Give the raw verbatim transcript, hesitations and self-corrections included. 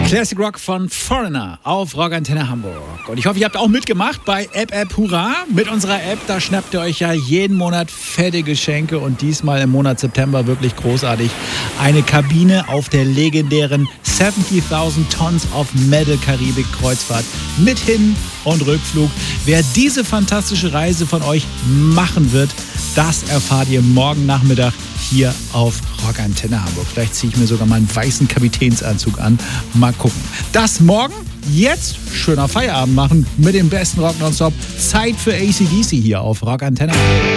Classic Rock von Foreigner auf Rockantenne Hamburg. Und ich hoffe, ihr habt auch mitgemacht bei App App Hurra. Mit unserer App, da schnappt ihr euch ja jeden Monat fette Geschenke und diesmal im Monat September wirklich großartig. Eine Kabine auf der legendären siebzigtausend Tons of Metal Karibik Kreuzfahrt mit Hin- und Rückflug. Wer diese fantastische Reise von euch machen wird, das erfahrt ihr morgen Nachmittag hier auf Rockantenne Hamburg. Vielleicht ziehe ich mir sogar mal einen weißen Kapitänsanzug an. Mal gucken. Das morgen. Jetzt schöner Feierabend machen mit dem besten Rock nonstop. Zeit für A C D C hier auf Rockantenne Hamburg.